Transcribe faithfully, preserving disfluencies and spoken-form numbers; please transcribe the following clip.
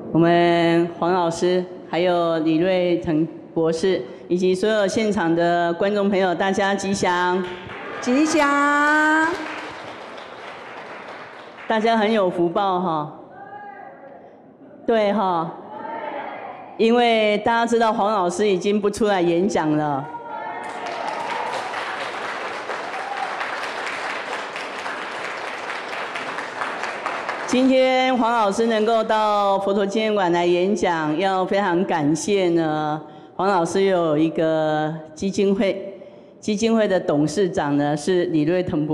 我们黄老师，还有李瑞腾博士，以及所有现场的观众朋友，大家吉祥！ 吉祥！ 大家很有福报哈。对哈。因为大家知道黄老师已经不出来演讲了。今天黄老师能够到佛陀纪念馆来演讲，要非常感谢呢。黄老师有一个基金会，基金会的董事长呢是李瑞腾博士。